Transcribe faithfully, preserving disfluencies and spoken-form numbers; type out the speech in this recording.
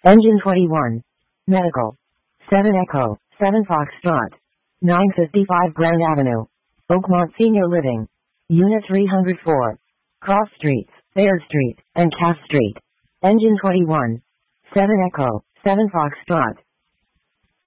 Engine twenty-one. Medical. seven Echo, seven Foxtrot. nine fifty-five Grand Avenue. Oakmont Senior Living. Unit three hundred four. Cross Streets, Fair Street, and Cass Street. Engine twenty-one. seven Echo, seven Foxtrot.